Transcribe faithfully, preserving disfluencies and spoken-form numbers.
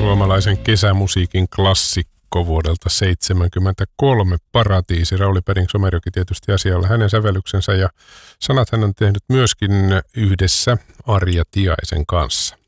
Suomalaisen kesämusiikin klassikko vuodelta seitsemänkymmentäkolme, Paratiisi. Rauli Perring-Somerjoki tietysti asialla hänen sävellyksensä, ja sanat hän on tehnyt myöskin yhdessä Arja Tiaisen kanssa.